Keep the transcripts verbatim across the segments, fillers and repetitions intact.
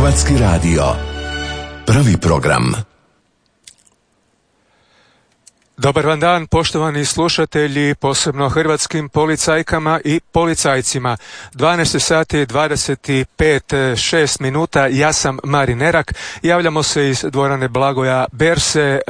Hrvatski radio. Prvi program. Dobar vam dan, poštovani slušatelji, posebno hrvatskim policajkama i policajcima. dvanaest sati dvadeset pet šest minuta, ja sam Marin Erak. Javljamo se iz dvorane Blagoja Berse, e,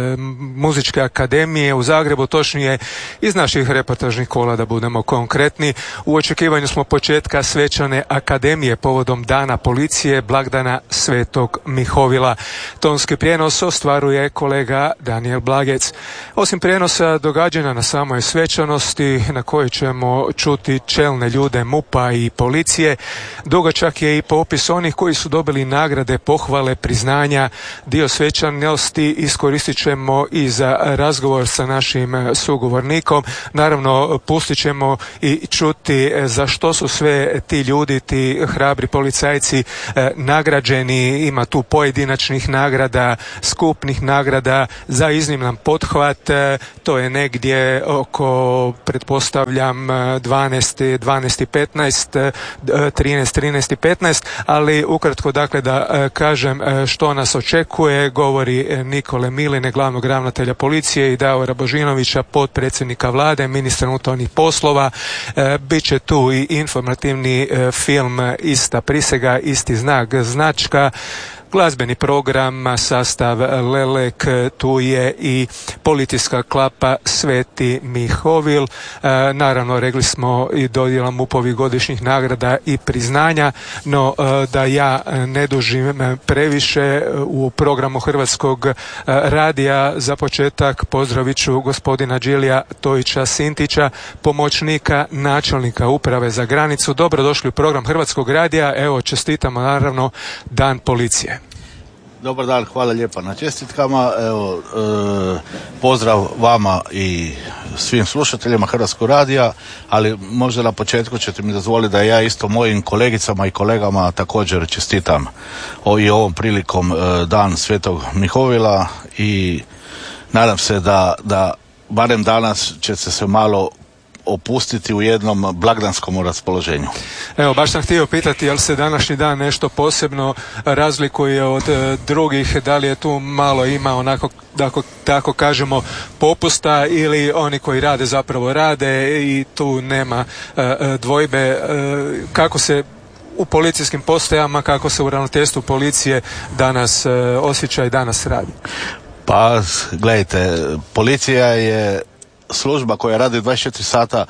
Muzičke akademije u Zagrebu, točnije iz naših reportažnih kola, da budemo konkretni. U očekivanju smo početka svečane akademije povodom Dana policije, blagdana Svetog Mihovila. Tonski prijenos ostvaruje kolega Daniel Blagec. Osim prijenosa događanja na samoj svečanosti na kojoj ćemo čuti čelne ljude MUP-a i policije, dugačak je i popis onih koji su dobili nagrade, pohvale, priznanja. Dio svečanosti iskoristit ćemo i za razgovor sa našim sugovornikom. Naravno, pustit ćemo i čuti za što su sve ti ljudi, ti hrabri policajci nagrađeni. Ima tu pojedinačnih nagrada, skupnih nagrada za izniman pothvat. To je negdje oko, pretpostavljam, dvanaest, dvanaest i petnaest, trinaest, trinaest i petnaest, ali ukratko, dakle, da kažem što nas očekuje, govori Nikole Miline, glavnog ravnatelja policije, i Davora Božinovića, potpredsjednika vlade, ministra unutarnjih poslova. Biće tu i informativni film Ista prisega, isti znak, značka, glazbeni program, sastav Lelek, tu je i policijska klapa Sveti Mihovil. E, naravno, rekli smo i dodjela MUP-ovih godišnjih nagrada i priznanja, no e, da ja ne dužim previše u programu Hrvatskog radija, za početak pozdravit ću gospodina Đilija Tojića Sintića, pomoćnika načelnika uprave za granicu. Dobrodošli u program Hrvatskog radija. Evo, čestitamo naravno Dan policije. Dobar dan, hvala lijepa na čestitkama. Evo, e, pozdrav vama i svim slušateljima Hrvatskog radija, ali možda na početku ćete mi dozvoliti da ja isto mojim kolegicama i kolegama također čestitam o, i ovom prilikom e, Dan Svetog Mihovila, i nadam se da, da barem danas će se se malo opustiti u jednom blagdanskom raspoloženju. Evo, baš sam htio pitati, jel se današnji dan nešto posebno razlikuje od e, drugih, da li je tu malo ima onako, tako, tako kažemo, popusta, ili oni koji rade zapravo rade i tu nema e, dvojbe. E, kako se u policijskim postajama, kako se u ravnateljstvu policije danas e, osjeća i danas radi? Pa, gledajte, policija je služba koja radi dvadeset četiri sata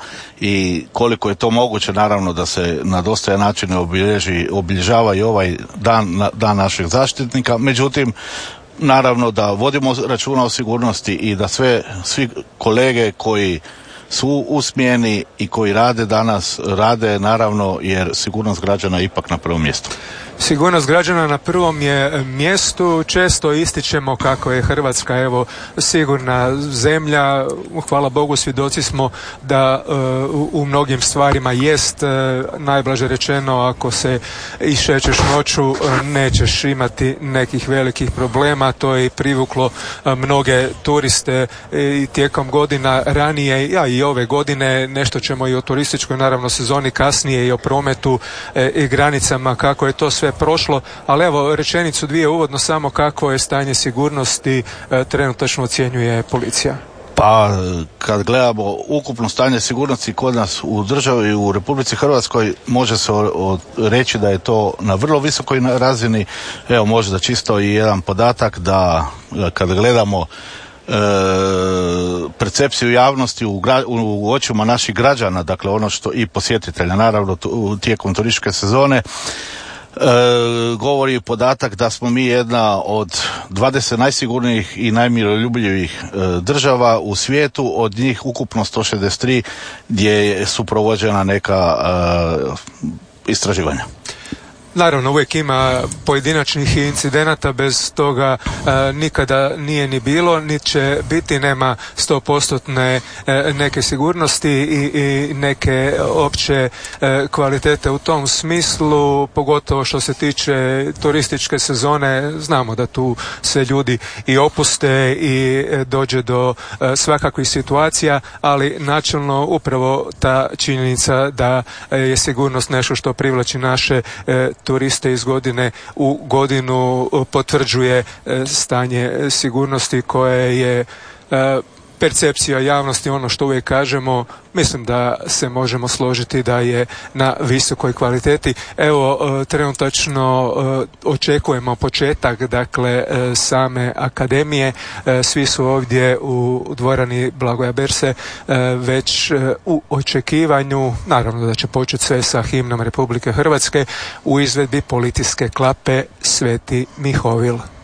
i koliko je to moguće, naravno, da se na dostojan način obilježi, obilježava i ovaj dan, dan našeg zaštitnika. Međutim, naravno da vodimo računa o sigurnosti i da sve, svi kolege koji su u smjeni i koji rade danas, rade naravno jer sigurnost građana je ipak na prvom mjestu. Sigurnost građana na prvom je mjestu. Često ističemo kako je Hrvatska, evo, sigurna zemlja. Hvala Bogu, svjedoci smo da uh, u, u mnogim stvarima jest, uh, najblaže rečeno, ako se išećeš noću uh, nećeš imati nekih velikih problema. To je i privuklo uh, mnoge turiste i tijekom godina ranije, ja i ove godine. Nešto ćemo i o turističkoj, naravno, sezoni kasnije, i o prometu e, i granicama, kako je to sve prošlo, ali evo, rečenicu dvije uvodno samo, kako je stanje sigurnosti e, trenutačno ocjenjuje policija. Pa, kad gledamo ukupno stanje sigurnosti kod nas u državi, u Republici Hrvatskoj, može se o, o, reći da je to na vrlo visokoj razini. Evo, možda čisto i jedan podatak da kad gledamo E, percepciju javnosti u, gra, u, u očima naših građana, dakle ono što i posjetitelja, naravno tu, tijekom turističke sezone, e, govori podatak da smo mi jedna od dvadeset najsigurnijih i najmiroljubljivih e, država u svijetu, od njih ukupno sto šezdeset tri gdje su provođena neka e, istraživanja. Naravno, uvijek ima pojedinačnih incidenata, bez toga e, nikada nije ni bilo, niti će biti. Nema stopostotne e, neke sigurnosti i, i neke opće e, kvalitete u tom smislu, pogotovo što se tiče turističke sezone. Znamo da tu se ljudi i opuste i e, dođe do e, svakakvih situacija, ali načelno upravo ta činjenica da e, je sigurnost nešto što privlači naše e, turiste iz godine u godinu potvrđuje stanje sigurnosti koje je percepcija javnosti, ono što uvijek kažemo, mislim da se možemo složiti da je na visokoj kvaliteti. Evo, trenutačno očekujemo početak, dakle, same akademije. Svi su ovdje u dvorani Blagoja Berse već u očekivanju, naravno da će početi sve sa himnom Republike Hrvatske u izvedbi policijske klape Sveti Mihovil.